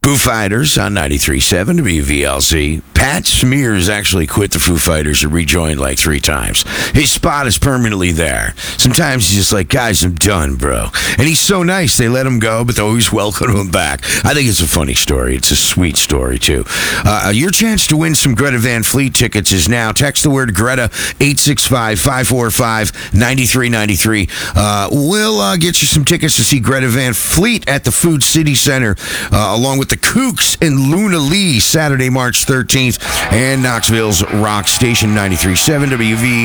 Foo Fighters on 93.7 WVLZ. Pat Smears actually quit the Foo Fighters and rejoined like 3 times. His spot is permanently there. Sometimes he's just like, guys, I'm done, bro. And he's so nice. They let him go, but they always welcome him back. I think it's a funny story. It's a sweet story, too. Your chance to win some Greta Van Fleet tickets is now. Text the word Greta, 865-545-9393. We'll get you some tickets to see Greta Van Fleet at the Food City Center, along with the Kooks and Luna Lee, Saturday, March 13th, and Knoxville's Rock Station 93.7 WV.